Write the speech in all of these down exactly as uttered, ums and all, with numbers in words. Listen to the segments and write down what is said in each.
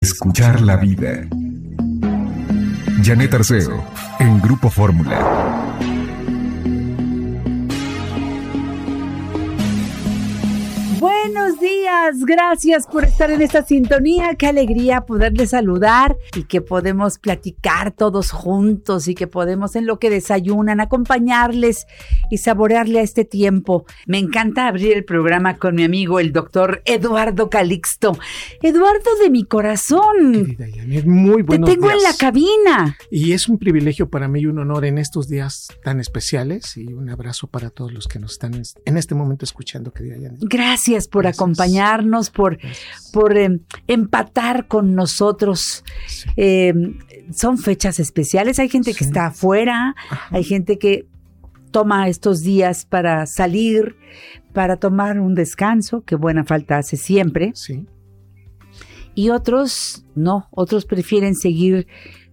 Escuchar la vida. Janet Arceo, en Grupo Fórmula. Buenos días, gracias por estar en esta sintonía, qué alegría poderles saludar y que podemos platicar todos juntos y que podemos en lo que desayunan acompañarles y saborearle a este tiempo. Me encanta abrir el programa con mi amigo el doctor Eduardo Calixto. Eduardo de mi corazón. Querida Janet, muy buenos Te tengo días. en la cabina. Y es un privilegio para mí y un honor en estos días tan especiales, y un abrazo para todos los que nos están en este momento escuchando, querida Janet. Gracias. Gracias por Gracias. acompañarnos, por, por eh, empatar con nosotros. Sí. Eh, son fechas especiales. Hay gente sí. que está afuera, Ajá. hay gente que toma estos días para salir, para tomar un descanso, que buena falta hace siempre. Sí. Y otros no, otros prefieren seguir,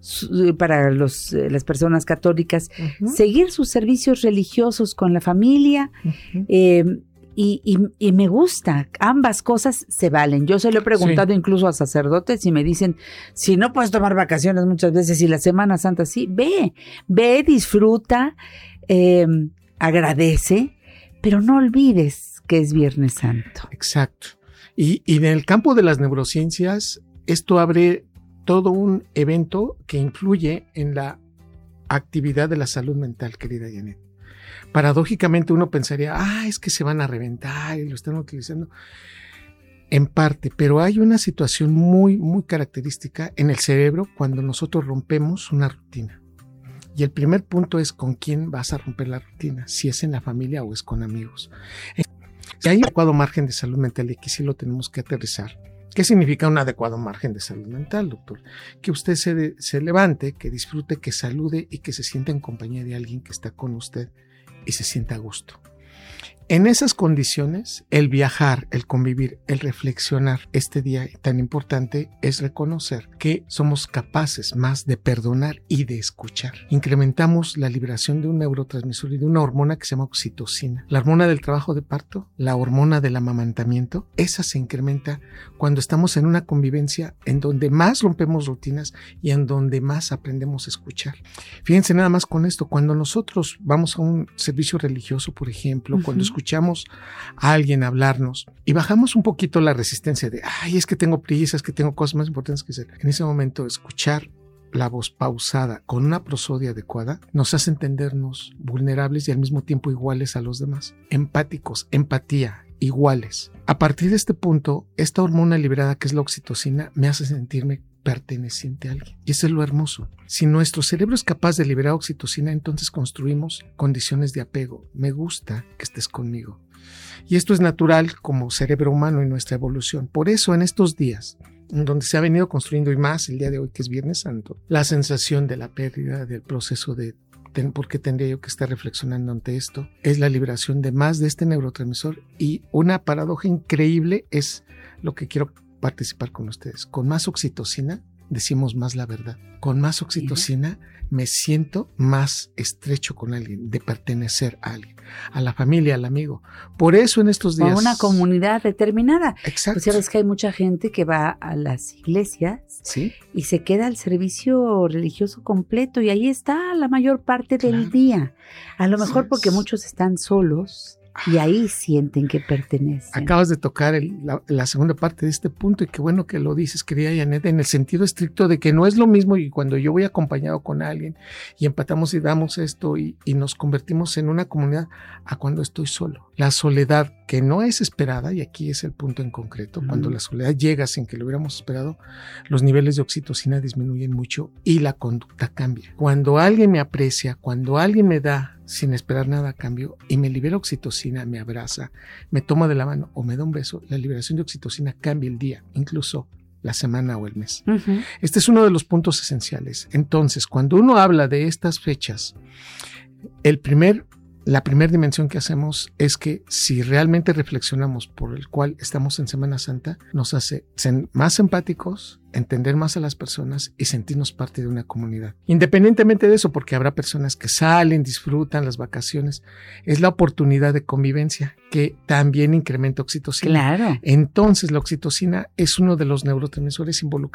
para los, las personas católicas, uh-huh. seguir sus servicios religiosos con la familia. Uh-huh. eh, Y, y, y me gusta, ambas cosas se valen. Yo se lo he preguntado sí. incluso a sacerdotes y me dicen, si no puedes tomar vacaciones muchas veces y la Semana Santa sí, ve, ve, disfruta, eh, agradece, pero no olvides que es Viernes Santo. Exacto. Y, y en el campo de las neurociencias, esto abre todo un evento que influye en la actividad de la salud mental, querida Janet. Paradójicamente uno pensaría, ah, es que se van a reventar y lo están utilizando. En parte, pero hay una situación muy, muy característica en el cerebro cuando nosotros rompemos una rutina. Y el primer punto es con quién vas a romper la rutina, si es en la familia o es con amigos. Y hay un adecuado margen de salud mental y aquí sí lo tenemos que aterrizar. ¿Qué significa un adecuado margen de salud mental, doctor? Que usted se, de, se levante, que disfrute, que salude y que se sienta en compañía de alguien que está con usted y se sienta a gusto. En esas condiciones, el viajar, el convivir, el reflexionar este día tan importante es reconocer que somos capaces más de perdonar y de escuchar. Incrementamos la liberación de un neurotransmisor y de una hormona que se llama oxitocina. La hormona del trabajo de parto, la hormona del amamantamiento, esa se incrementa cuando estamos en una convivencia en donde más rompemos rutinas y en donde más aprendemos a escuchar. Fíjense nada más con esto, cuando nosotros vamos a un servicio religioso, por ejemplo, uh-huh. cuando escuchamos escuchamos a alguien hablarnos y bajamos un poquito la resistencia de, ay, es que tengo prisa, es que tengo cosas más importantes que hacer. En ese momento, escuchar la voz pausada con una prosodia adecuada nos hace entendernos vulnerables y al mismo tiempo iguales a los demás. Empáticos, empatía, iguales. A partir de este punto, esta hormona liberada que es la oxitocina me hace sentirme perteneciente a alguien. Y eso es lo hermoso. Si nuestro cerebro es capaz de liberar oxitocina, entonces construimos condiciones de apego. Me gusta que estés conmigo. Y esto es natural como cerebro humano y nuestra evolución. Por eso en estos días, en donde se ha venido construyendo y más el día de hoy que es Viernes Santo, la sensación de la pérdida, del proceso de ¿por qué tendría yo que estar reflexionando ante esto? Es la liberación de más de este neurotransmisor y una paradoja increíble es lo que quiero participar con ustedes. Con más oxitocina decimos más la verdad. Con más oxitocina me siento más estrecho con alguien, de pertenecer a alguien, a la familia, al amigo. Por eso en estos días... A una comunidad determinada. Exacto. Pues sabes que hay mucha gente que va a las iglesias ¿Sí? y se queda al servicio religioso completo y ahí está la mayor parte del claro. día. A lo mejor sí, porque muchos están solos y ahí sienten que pertenecen. Acabas de tocar el, la, la segunda parte de este punto y qué bueno que lo dices, querida Janet, en el sentido estricto de que no es lo mismo y cuando yo voy acompañado con alguien y empatamos y damos esto y, y nos convertimos en una comunidad a cuando estoy solo. La soledad que no es esperada, y aquí es el punto en concreto, mm. cuando la soledad llega sin que lo hubiéramos esperado, los niveles de oxitocina disminuyen mucho y la conducta cambia. Cuando alguien me aprecia, cuando alguien me da sin esperar nada a cambio y me libera oxitocina, me abraza, me toma de la mano o me da un beso, la liberación de oxitocina cambia el día, incluso la semana o el mes. Uh-huh. Este es uno de los puntos esenciales. Entonces, cuando uno habla de estas fechas, el primer, la primera dimensión que hacemos es que si realmente reflexionamos por el cual estamos en Semana Santa, nos hace ser más empáticos, entender más a las personas y sentirnos parte de una comunidad. Independientemente de eso, porque habrá personas que salen, disfrutan las vacaciones, es la oportunidad de convivencia que también incrementa oxitocina. Claro. Entonces, la oxitocina es uno de los neurotransmisores involucrados